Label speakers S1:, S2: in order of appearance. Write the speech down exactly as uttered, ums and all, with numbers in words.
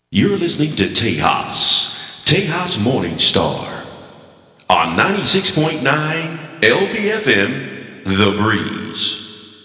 S1: You're listening to Tejas, Tejas Morning Star, on ninety-six point nine L P F M, The Breeze.